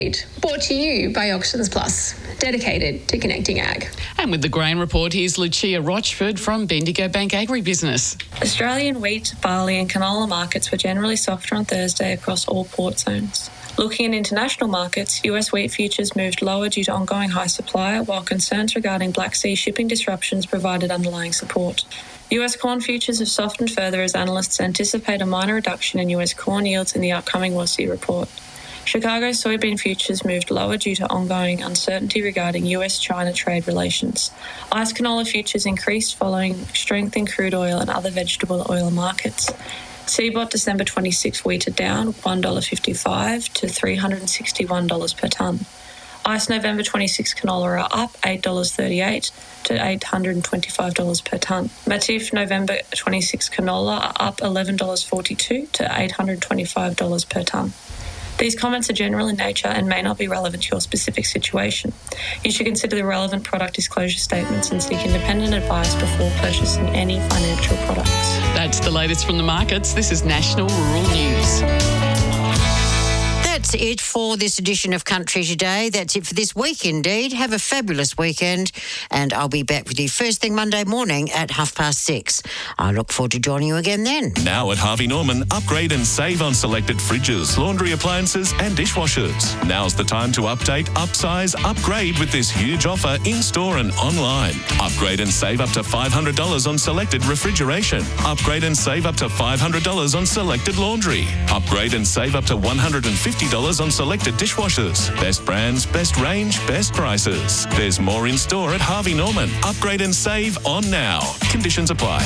Brought to you by Auctions Plus, dedicated to connecting ag. And with the grain report, here's Lucia Rochford from Bendigo Bank Agribusiness. Australian wheat, barley and canola markets were generally softer on Thursday across all port zones. Looking at international markets, US wheat futures moved lower due to ongoing high supply, while concerns regarding Black Sea shipping disruptions provided underlying support. US corn futures have softened further as analysts anticipate a minor reduction in US corn yields in the upcoming WASDE report. Chicago soybean futures moved lower due to ongoing uncertainty regarding US-China trade relations. ICE canola futures increased following strength in crude oil and other vegetable oil markets. CBOT December 26 wheat are down $1.55 to $361 per tonne. ICE November 26 canola are up $8.38 to $825 per tonne. Matif November 26 canola are up $11.42 to $825 per tonne. These comments are general in nature and may not be relevant to your specific situation. You should consider the relevant product disclosure statements and seek independent advice before purchasing any financial products. That's the latest from the markets. This is National Rural News. That's it for this edition of Country Today. That's it for this week indeed. Have a fabulous weekend and I'll be back with you first thing Monday morning at 6:30. I look forward to joining you again then. Now at Harvey Norman, upgrade and save on selected fridges, laundry appliances and dishwashers. Now's the time to update, upsize, upgrade with this huge offer in-store and online. Upgrade and save up to $500 on selected refrigeration. Upgrade and save up to $500 on selected laundry. Upgrade and save up to $150 on selected dishwashers. Best brands, best range, best prices. There's more in store at Harvey Norman. Upgrade and save on now. Conditions apply.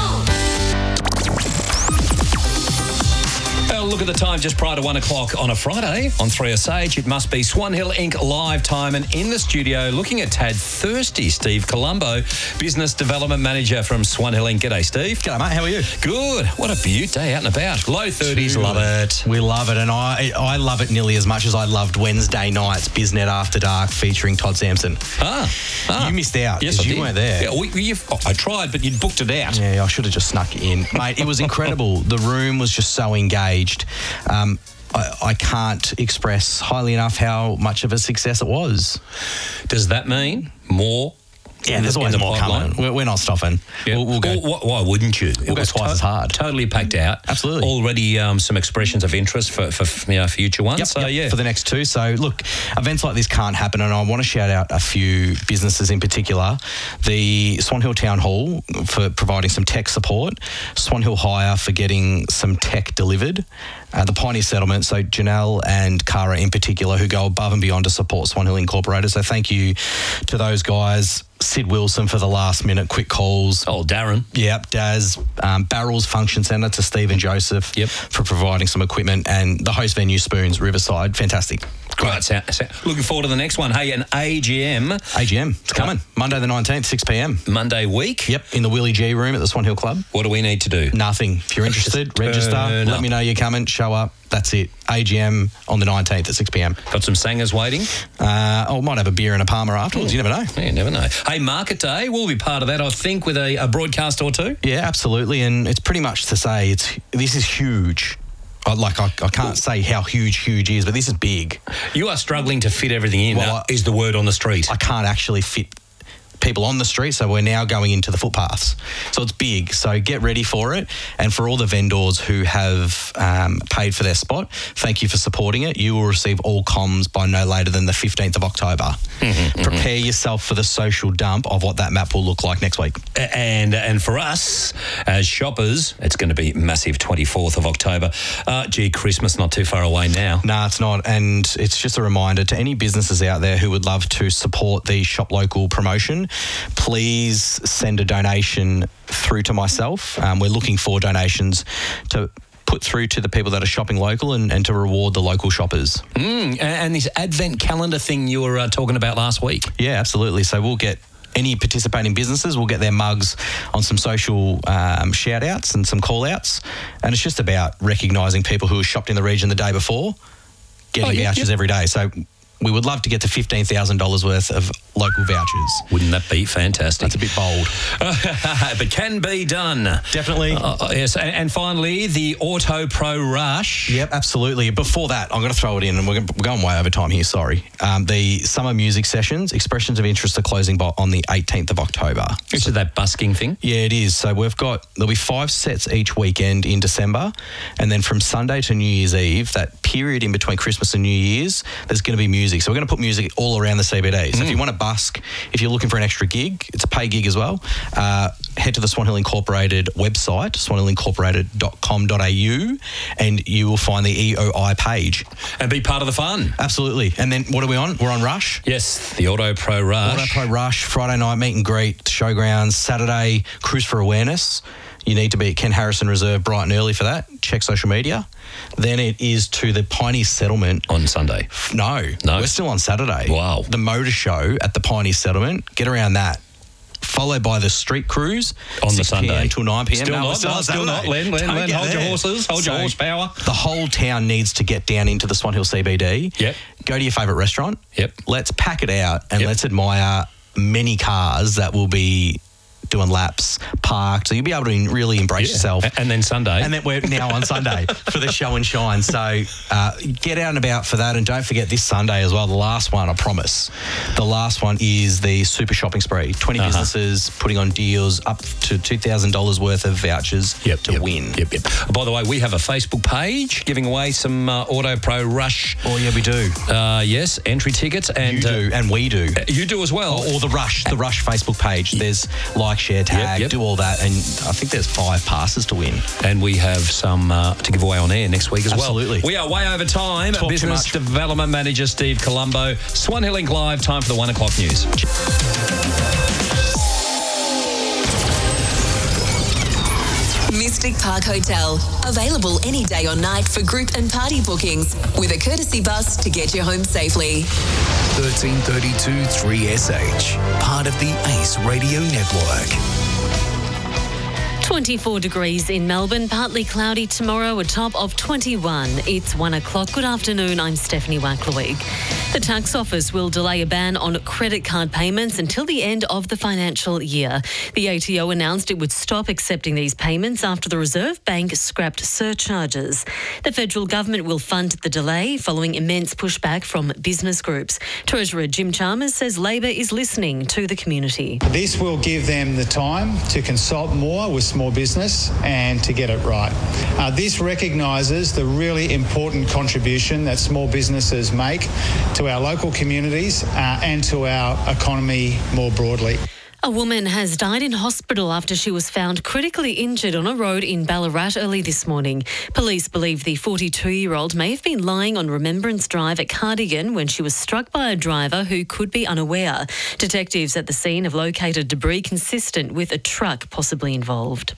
Well, look at the time just prior to 1 o'clock on a Friday on 3SH. It must be Swan Hill Inc. live time, and in the studio looking at Tad Thirsty, Steve Colombo, Business Development Manager from Swan Hill Inc. G'day, Steve. G'day, mate. How are you? Good. What a beaut day out and about. Low 30s, love it. We love it, and I love it nearly as much as I loved Wednesday night's BizNet After Dark featuring Todd Sampson. You missed out because you weren't there. Yeah, I tried, but you'd booked it out. Yeah, I should have just snuck it in. Mate, it was incredible. The room was just so engaged. I can't express highly enough how much of a success it was. Does that mean more? Yeah, there's always more coming. We're not stopping. Yeah. We'll go. Why wouldn't you? We'll go twice as hard. Totally packed out. Absolutely. Already some expressions of interest for future ones. Yep, for the next two. So, look, events like this can't happen, and I want to shout out a few businesses in particular. The Swan Hill Town Hall for providing some tech support. Swan Hill Hire for getting some tech delivered. The Pioneer Settlement, so Janelle and Cara in particular, who go above and beyond to support Swan Hill Incorporated. So thank you to those guys. Sid Wilson for the last minute quick calls. Oh, Darren. Yep, Daz. Barrels Function Centre to Steve and Joseph for providing some equipment, and the host venue Spoons Riverside. Fantastic. Great. Looking forward to the next one. Hey, an AGM. It's coming. Monday the 19th, 6 p.m. Monday week? Yep, in the Willie G room at the Swan Hill Club. What do we need to do? Nothing. If you're interested, register. Let me know you're coming. Show up. That's it. AGM on the 19th at 6 p.m. Got some sangers waiting? Might have a beer and a Palmer afterwards. You never know. Yeah, you never know. Hey, Market Day, we'll be part of that, I think, with a broadcast or two. Yeah, absolutely. And it's pretty much to say this is huge. I can't say how huge is, but this is big. You are struggling to fit everything in, is the word on the street. I can't actually fit people on the street, so we're now going into the footpaths. So it's big. So get ready for it. And for all the vendors who have paid for their spot, thank you for supporting it. You will receive all comms by no later than the 15th of October. Prepare yourself for the social dump of what that map will look like next week. And for us as shoppers, it's going to be massive 24th of October. Christmas not too far away now. No, it's not. And it's just a reminder to any businesses out there who would love to support the Shop Local promotion, please send a donation through to myself. We're looking for donations to put through to the people that are shopping local and to reward the local shoppers. And this advent calendar thing you were talking about last week. Yeah, absolutely. So we'll get any participating businesses will get their mugs on some social shout-outs and some call-outs. And it's just about recognising people who have shopped in the region the day before, getting vouchers every day. So we would love to get to $15,000 worth of local vouchers. Wouldn't that be fantastic? That's a bit bold. But can be done. Definitely. Yes, and finally, the Auto Pro Rush. Yep, absolutely. Before that, I'm going to throw it in, and we're going way over time here, sorry. The summer music sessions, expressions of interest are closing on the 18th of October. Is it that busking thing? Yeah, it is. So there'll be 5 sets each weekend in December, and then from Sunday to New Year's Eve, that period in between Christmas and New Year's, there's going to be music. So we're going to put music all around the CBD. So if you want to busk, if you're looking for an extra gig, it's a pay gig as well, head to the Swan Hill Incorporated website, swanhillincorporated.com.au, and you will find the EOI page. And be part of the fun. Absolutely. And then what are we on? We're on Rush. Yes, the Auto Pro Rush. Auto Pro Rush, Friday night meet and greet, showgrounds, Saturday, Cruise for Awareness. You need to be at Ken Harrison Reserve bright and early for that. Check social media. Then it is to the Pioneer Settlement. On Sunday? No. We're still on Saturday. Wow. The motor show at the Pioneer Settlement. Get around that. Followed by the street cruise. On the Sunday. 6 p.m. till 9 p.m. Still not. Len, hold your horses. Hold your horsepower. The whole town needs to get down into the Swan Hill CBD. Yep. Go to your favourite restaurant. Yep. Let's pack it out and let's admire many cars that will be doing laps, parked. So you'll be able to really embrace yourself. And then Sunday. And then we're now on Sunday for the show and shine. So get out and about for that. And don't forget this Sunday as well, the last one, I promise. The last one is the Super Shopping Spree. 20 businesses putting on deals up to $2,000 worth of vouchers to win. Yep. By the way, we have a Facebook page giving away some Auto Pro Rush. Oh, yeah, we do. Yes, entry tickets. And you do, and we do. You do as well. Or the Rush Facebook page. There's like, share, tag, do all that, and I think there's 5 passes to win. And we have some to give away on air next week as Absolutely. well. We are way over time. Talk Business Development Manager Steve Colombo, Swan Hill Inc. Live, time for the 1 o'clock news. Mystic Park Hotel. Available any day or night for group and party bookings with a courtesy bus to get you home safely. 1332 3SH. Part of the ACE Radio Network. 24 degrees in Melbourne, partly cloudy tomorrow, a top of 21. It's 1 o'clock. Good afternoon, I'm Stephanie Wacklerwig. The tax office will delay a ban on credit card payments until the end of the financial year. The ATO announced it would stop accepting these payments after the Reserve Bank scrapped surcharges. The federal government will fund the delay following immense pushback from business groups. Treasurer Jim Chalmers says Labor is listening to the community. This will give them the time to consult more with small business and to get it right. This recognises the really important contribution that small businesses make to our local communities and to our economy more broadly. A woman has died in hospital after she was found critically injured on a road in Ballarat early this morning. Police believe the 42-year-old may have been lying on Remembrance Drive at Cardigan when she was struck by a driver who could be unaware. Detectives at the scene have located debris consistent with a truck possibly involved.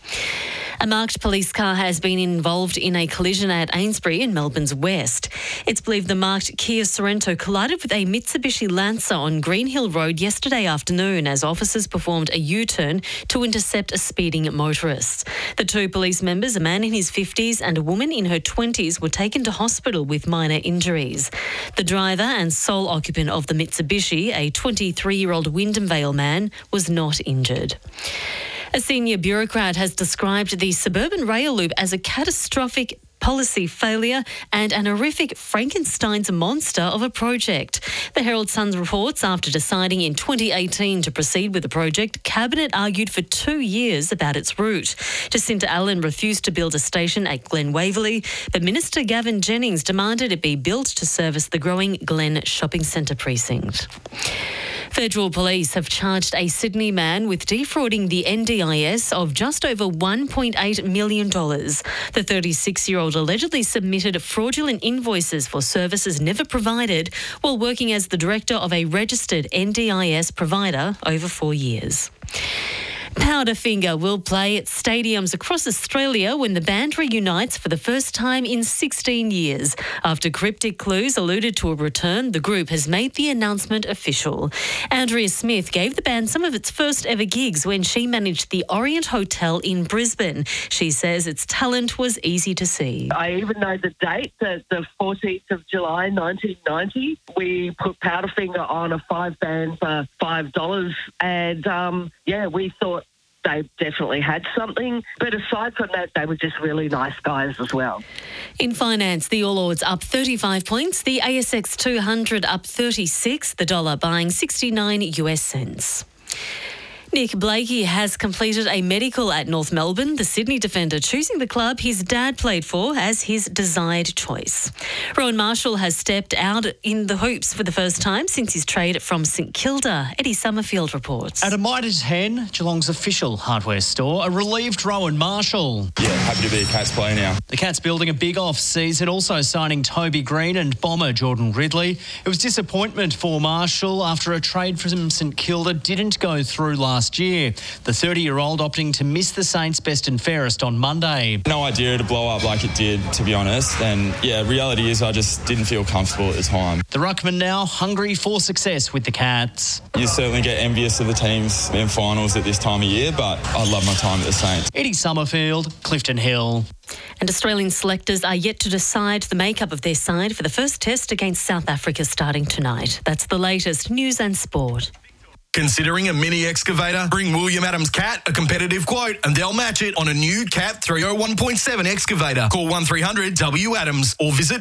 A marked police car has been involved in a collision at Ainsbury in Melbourne's west. It's believed the marked Kia Sorento collided with a Mitsubishi Lancer on Green Hill Road yesterday afternoon as officers performed a U-turn to intercept a speeding motorist. The 2 police members, a man in his 50s and a woman in her 20s, were taken to hospital with minor injuries. The driver and sole occupant of the Mitsubishi, a 23-year-old Wyndham Vale man, was not injured. A senior bureaucrat has described the suburban rail loop as a catastrophic policy failure and an horrific Frankenstein's monster of a project. The Herald Sun reports after deciding in 2018 to proceed with the project, Cabinet argued for 2 years about its route. Jacinta Allen refused to build a station at Glen Waverley, but Minister Gavin Jennings demanded it be built to service the growing Glen Shopping Centre precinct. Federal police have charged a Sydney man with defrauding the NDIS of just over $1.8 million. The 36-year-old allegedly submitted fraudulent invoices for services never provided while working as the director of a registered NDIS provider over 4 years. Powderfinger will play at stadiums across Australia when the band reunites for the first time in 16 years. After cryptic clues alluded to a return, the group has made the announcement official. Andrea Smith gave the band some of its first ever gigs when she managed the Orient Hotel in Brisbane. She says its talent was easy to see. I even know the date, the 14th of July 1990. We put Powderfinger on a 5-band for $5 and, we thought they definitely had something. But aside from that, they were just really nice guys as well. In finance, the All Ords up 35 points, the ASX 200 up 36, the dollar buying 69 US cents. Nick Blakey has completed a medical at North Melbourne, the Sydney defender choosing the club his dad played for as his desired choice. Rowan Marshall has stepped out in the hoops for the first time since his trade from St Kilda. Eddie Summerfield reports. At a Mitre 10, Geelong's official hardware store, a relieved Rowan Marshall. Yeah, happy to be a Cats player now. The Cats building a big off-season, also signing Toby Green and bomber Jordan Ridley. It was disappointment for Marshall after a trade from St Kilda didn't go through last year. The 30-year-old opting to miss the Saints' best and fairest on Monday. No idea to blow up like it did, to be honest. And, reality is I just didn't feel comfortable at the time. The ruckman now hungry for success with the Cats. You certainly get envious of the teams in finals at this time of year, but I love my time at the Saints. Eddie Summerfield, Clifton Hill. And Australian selectors are yet to decide the makeup of their side for the first test against South Africa starting tonight. That's the latest news and sport. Considering a mini excavator? Bring William Adams Cat a competitive quote and they'll match it on a new Cat 301.7 excavator. Call 1300 W-ADAMS or visit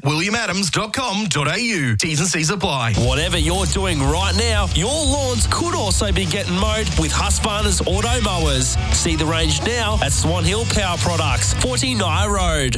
williamadams.com.au. T's and C's apply. Whatever you're doing right now, your lawns could also be getting mowed with Husqvarna's Auto Mowers. See the range now at Swan Hill Power Products, 40 Nye Road.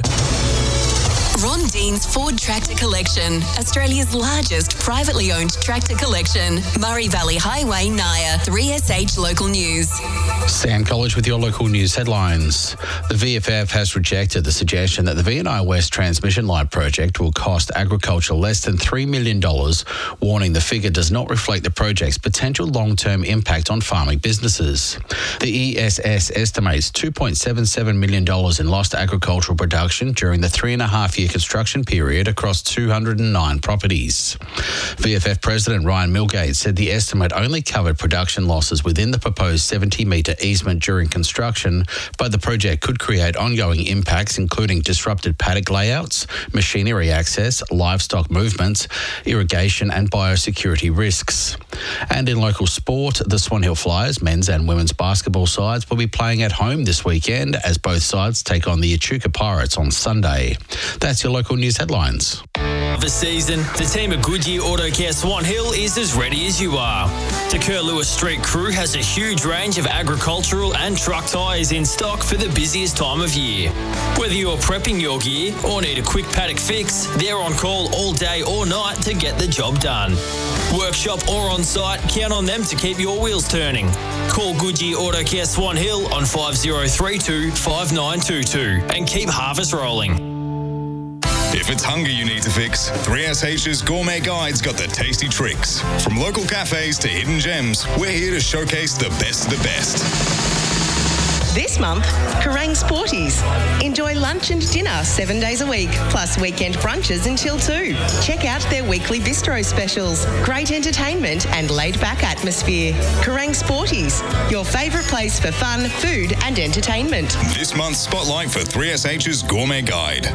Ron Dean's Ford Tractor Collection, Australia's largest privately owned tractor collection. Murray Valley Highway, Naya, 3SH Local News. Sam College with your local news headlines. The VFF has rejected the suggestion that the VNI West transmission line project will cost agriculture less than $3 million, warning the figure does not reflect the project's potential long-term impact on farming businesses. The ESS estimates $2.77 million in lost agricultural production during the 3.5-year construction period across 209 properties. VFF President Ryan Milgate said the estimate only covered production losses within the proposed 70-metre easement during construction, but the project could create ongoing impacts including disrupted paddock layouts, machinery access, livestock movements, irrigation and biosecurity risks. And in local sport, the Swan Hill Flyers men's and women's basketball sides will be playing at home this weekend as both sides take on the Echuca Pirates on Sunday. That's your local news headlines. The season, the team at Goodyear Auto Care Swan Hill is as ready as you are. The Kerr Lewis Street crew has a huge range of agricultural and truck tyres in stock for the busiest time of year. Whether you're prepping your gear or need a quick paddock fix, they're on call all day or night to get the job done. Workshop or on site, count on them to keep your wheels turning. Call Goodyear Auto Care Swan Hill on 5032 5922 and keep harvest rolling. If it's hunger you need to fix, 3SH's Gourmet Guide's got the tasty tricks. From local cafes to hidden gems, we're here to showcase the best of the best. This month, Kerrang Sporties. Enjoy lunch and dinner 7 days a week, plus weekend brunches until 2. Check out their weekly bistro specials, great entertainment and laid-back atmosphere. Kerrang Sporties, your favourite place for fun, food and entertainment. This month's spotlight for 3SH's Gourmet Guide.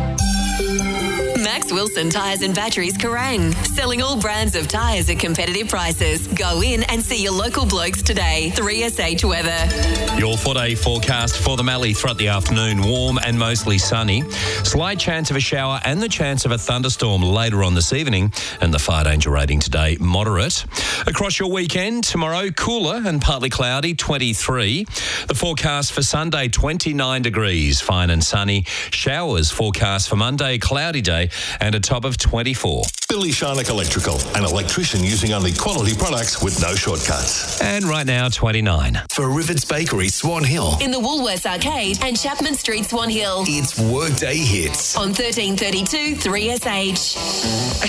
Max Wilson Tyres and Batteries Kerrang. Selling all brands of tyres at competitive prices. Go in and see your local blokes today. 3SH Weather. Your 4-day forecast for the Mallee throughout the afternoon. Warm and mostly sunny. Slight chance of a shower and the chance of a thunderstorm later on this evening. And the fire danger rating today, moderate. Across your weekend, tomorrow, cooler and partly cloudy, 23. The forecast for Sunday, 29 degrees, fine and sunny. Showers forecast for Monday, cloudy day, and a top of 24. Billy Sharnock Electrical, an electrician using only quality products with no shortcuts. And right now, 29. For Rivets Bakery, Swan Hill. In the Woolworths Arcade and Chapman Street, Swan Hill. It's Workday Hits. On 1332 3SH.